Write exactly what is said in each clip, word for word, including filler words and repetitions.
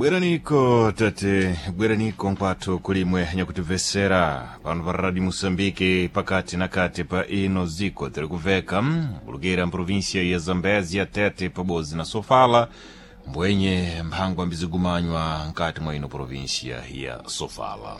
Bweraniko tate, bweraniko mpatho kulimwe nyakutivesera pano pa Radio Moçambique pakati na kati pa ino ziko tiri kuveka bulugera mprovinsia ya Zambézia tete pabozi na Sofala mbwenye mphangwa mbizigumanywa nkati mwa ino provinsia ya Sofala.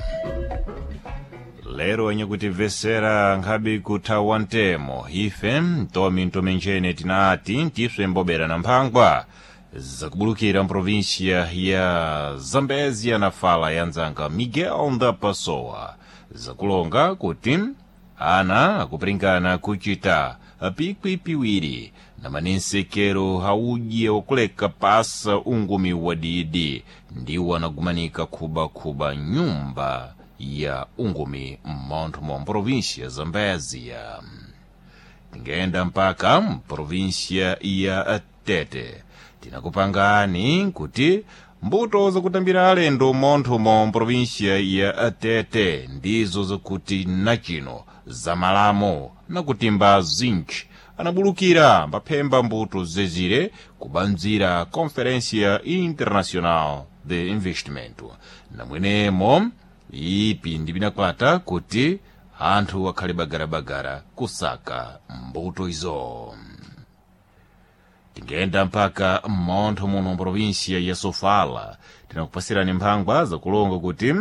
Lero nyakutivesera nkhabi kuthawa ntemo ife mtomi ntomenjene tinati ntiswe mbobera na mphangwa zakubulukira mprovinsia ya Zambézia na fala ya nzanga Miguel da Pessoa zakulonga kuti ana akupringana kuchita pikwi piwiri na manensekero hauji okuleka pasa ungumi wadidi ndiwo anagumanika kuba kuba nyumba ya ungumi mmontho mwa mprovinsia Zambézia. Tingaenda mpaka mprovinsia ya Tete tinakupangani kuti mbuto zakutambira alendo montho mo provinsia ya Tete ndizo zakuti nachino zamalamo na kutimba zinchi anabulukira mbaphemba mbuto zezire kubanzira Conferência Internacional de Investimento na mwenemo ipi ndibinakwata kuti anthu akhali bagara-bagara kusaka mbuto izo. Tingenda mpaka mmontho muno provinsia ya Sofala tinakupasirani mphangwa zakulonga kuti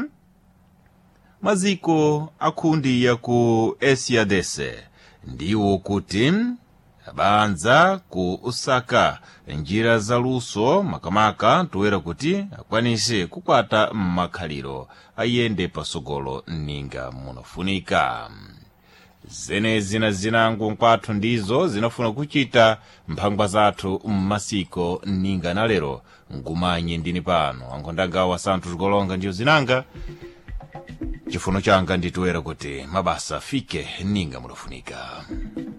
maziko akhundi ya ku S A D C ndiwo kuti abanza ku usaka njira za luso makamaka toera kuti akwanise kukwata makhaliro ayende pasogolo ninga munofunika. Zenezi na zinango nkwathu ndizo zinafuna kuchita mphangwa zathu mmasiko ninga na lero ngumanye ndini pano ankhondagawa Santos Golonga ndiyo zinanga chifuno changa ndituera kuti mabasa fike ninga munofunika.